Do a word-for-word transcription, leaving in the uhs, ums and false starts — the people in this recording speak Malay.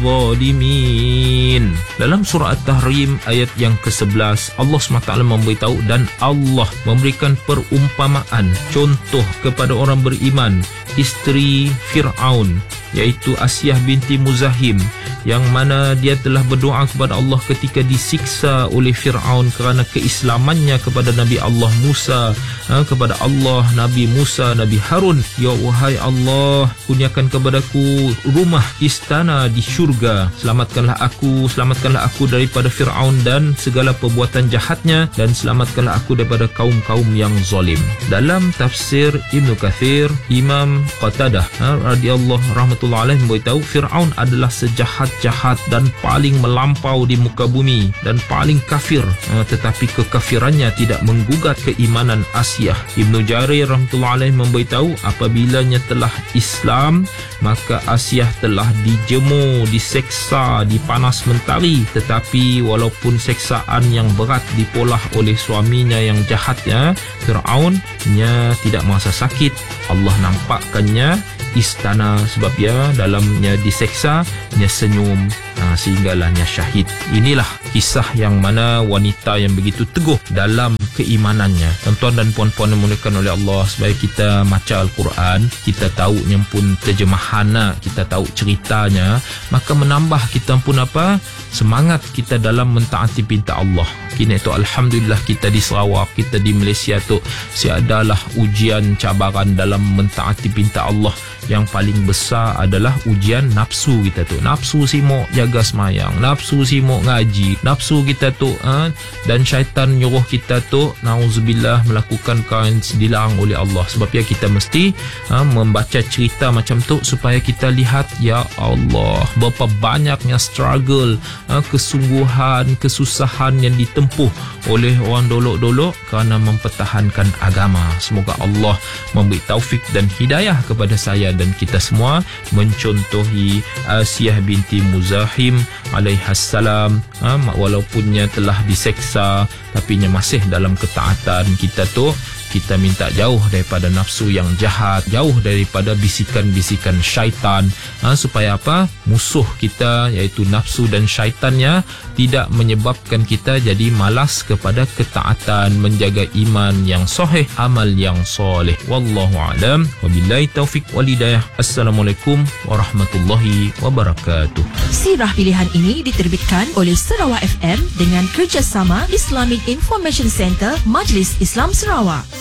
zalimin. Dalam surah At-Tahrim ayat yang kesebelas, Allah subhanahu wa taala memberitahu dan Allah memberikan perumpamaan contoh kepada orang beriman, isteri Fir'aun iaitu Asyah binti Muzahim, yang mana dia telah berdoa kepada Allah ketika disiksa oleh Fir'aun kerana keislamannya kepada Nabi Allah Musa, ha, kepada Allah, Nabi Musa, Nabi Harun. Ya wahai Allah, kurniakan kepadaku rumah istana di syurga, selamatkanlah aku, selamatkanlah aku daripada Fir'aun dan segala perbuatan jahatnya, dan selamatkanlah aku daripada kaum-kaum yang zalim. Dalam tafsir Ibnu Kathir, Imam Qatadah ha, radhiyallahu rahmatullah alaih memberitahu Fir'aun adalah sejahat-jahat dan paling melampau di muka bumi dan paling kafir, ha, tetapi kekafirannya tidak menggugat keimanan Asyah. Ibnu Jarir rahmatullah alaih memberitahu apabilanya telah Islam, maka Asyah telah dijemur, diseksa di panas mentari, tetapi walaupun seksaan yang berat dipolah oleh suaminya yang jahatnya Fir'aun, nya tidak merasa sakit. Allah nampakkannya istana sebab ia dalamnya diseksa, nya senyum, ha, sehinggalah nya syahid. Inilah kisah yang mana wanita yang begitu teguh dalam keimanannya. Tuan-tuan dan puan-puan yang dimuliakan oleh Allah, supaya kita baca Al-Quran, kita tahu yang pun terjemahan, kita tahu ceritanya, maka menambah kita pun apa? Semangat kita dalam mentaati perintah Allah. Kini itu alhamdulillah kita di Sarawak, kita di Malaysia tu siadalah ujian cabaran dalam mentaati perintah Allah. Yang paling besar adalah ujian nafsu kita tu. Nafsu simuk jaga semayang, nafsu simuk ngaji, nafsu kita tu ha? Dan syaitan nyuruh kita tu nauzubillah melakukan perkara yang dilarang oleh Allah. Sebab ya kita mesti ha, membaca cerita macam tu supaya kita lihat, ya Allah, berapa banyaknya struggle, ha, kesungguhan, kesusahan yang ditempuh oleh orang dolok-dolok kerana mempertahankan agama. Semoga Allah memberi taufik dan hidayah kepada saya dan kita semua mencontohi Asyah binti Muzahim alaihassalam, ha, walaupunnya telah diseksa tapi nya masih dalam ketaatan. Kita tu kita minta jauh daripada nafsu yang jahat, jauh daripada bisikan-bisikan syaitan, ha, supaya apa? Musuh kita iaitu nafsu dan syaitannya tidak menyebabkan kita jadi malas kepada ketaatan, menjaga iman yang sahih, amal yang soleh. Wallahu a'lam. Wabillahi taufiq wal hidayah. Assalamualaikum warahmatullahi wabarakatuh. Sirah pilihan ini diterbitkan oleh Sarawak F M dengan kerjasama Islamic Information Center Majlis Islam Sarawak.